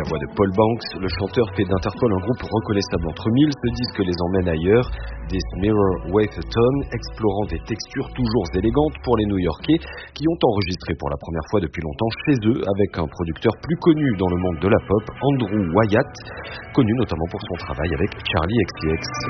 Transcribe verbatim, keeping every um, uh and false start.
voix de Paul Banks, le chanteur fait d'Interpol un groupe reconnaissable entre mille. Ce disque les emmène ailleurs. This Mirror Weighs a Ton, explorant des textures toujours élégantes pour les New-Yorkais qui ont enregistré pour la première fois depuis longtemps chez eux avec un producteur plus connu dans le monde de la pop, Andrew Wyatt, connu notamment pour son travail avec Charlie X C X.